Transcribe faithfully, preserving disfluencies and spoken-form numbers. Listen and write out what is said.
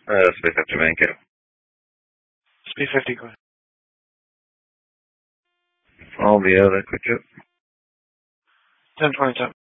Uh, Space fifty, man. Get him. Speed fifty, go ahead. Follow me out, I quick up. ten twenty-seven.